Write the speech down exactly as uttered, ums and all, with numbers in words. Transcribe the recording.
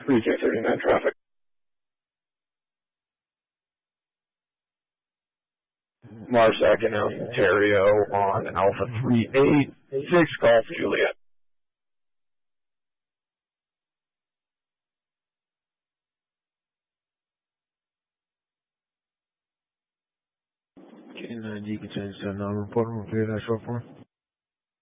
three J thirty-nine traffic. Marsec and Ontario on Alpha three eight six Golf Juliet. K nine D can change to non-reportable. Repeat that short form.